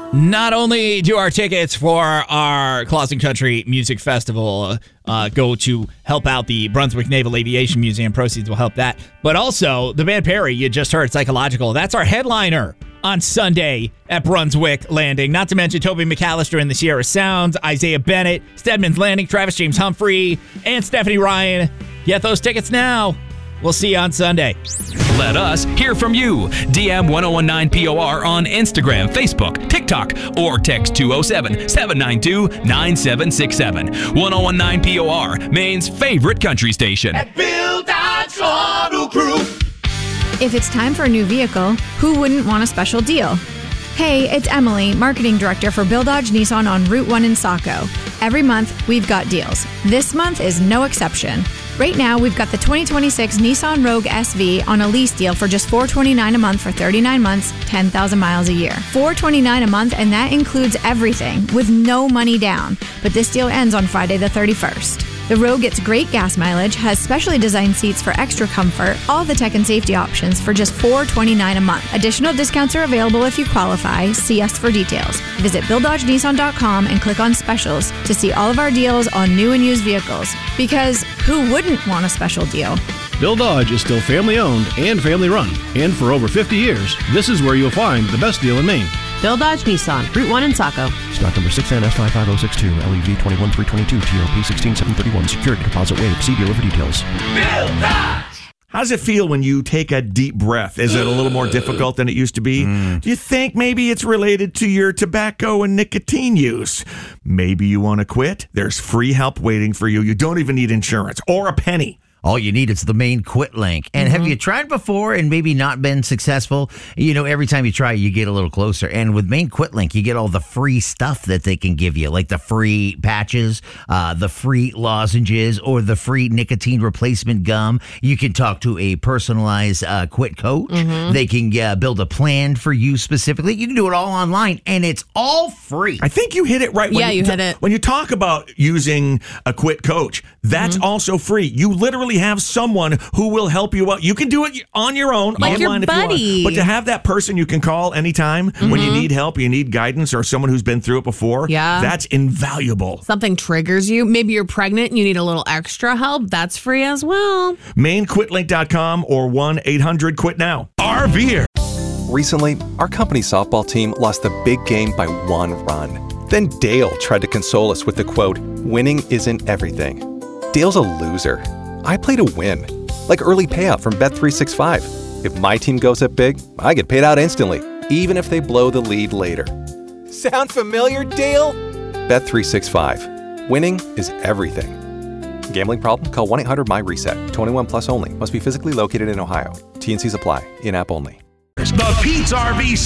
Not only do our tickets for our Clausen Country Music Festival go to help out the Brunswick Naval Aviation Museum, proceeds will help that, but also the band Perry, you just heard, Psychological. That's our headliner on Sunday at Brunswick Landing. Not to mention Toby McAllister and the Sierra Sounds, Isaiah Bennett, Stedman's Landing, Travis James Humphrey, and Stephanie Ryan. Get those tickets now. We'll see you on Sunday. Let us hear from you. DM 1019POR on Instagram, Facebook, TikTok, or text 207-792-9767. 1019POR, Maine's favorite country station. At Bill Dodge Auto Group. If it's time for a new vehicle, who wouldn't want a special deal? Hey, it's Emily, Marketing Director for Bill Dodge Nissan on Route 1 in Saco. Every month, we've got deals. This month is no exception. Right now, we've got the 2026 Nissan Rogue SV on a lease deal for just $429 a month for 39 months, 10,000 miles a year. $429 a month, and that includes everything with no money down. But this deal ends on Friday the 31st. The Rogue gets great gas mileage, has specially designed seats for extra comfort, all the tech and safety options for just $429 a month. Additional discounts are available if you qualify. See us for details. Visit BillDodgeNissan.com and click on specials to see all of our deals on new and used vehicles. Because who wouldn't want a special deal? Bill Dodge is still family-owned and family-run. And for over 50 years, this is where you'll find the best deal in Maine. Bill Dodge Nissan, Route 1 in Saco. Stock number 6NS55062, LEV 21322, TRP 16731, security deposit waived. See dealer for details. Bill Dodge. How does it feel when you take a deep breath? Is it a little more difficult than it used to be? Do you think maybe it's related to your tobacco and nicotine use? Maybe you want to quit? There's free help waiting for you. You don't even need insurance or a penny. All you need is the Maine Quit link. And have you tried before and maybe not been successful? You know, every time you try, you get a little closer. And with Maine Quit link, you get all the free stuff that they can give you, like the free patches, the free lozenges, or the free nicotine replacement gum. You can talk to a personalized quit coach. They can build a plan for you specifically. You can do it all online, and it's all free. I think you hit it right. Yeah, you hit it. When you talk about using a quit coach, that's also free. You literally have someone who will help you out. You can do it on your own, like online your buddy. if you want. But to have that person you can call anytime when you need help, you need guidance, or someone who's been through it before, that's invaluable. Something triggers you. Maybe you're pregnant and you need a little extra help. That's free as well. MaineQuitLink.com or 1-800-QUIT-NOW. RVer. Recently, our company softball team lost the big game by 1 run. Then Dale tried to console us with the quote, "Winning isn't everything." Dale's a loser. I play to win, like early payout from Bet365. If my team goes up big, I get paid out instantly, even if they blow the lead later. Sound familiar, Dale? Bet365. Winning is everything. Gambling problem? Call 1-800-MY-RESET. 21 plus only. Must be physically located in Ohio. T&Cs apply. In-app only. The Pete's RV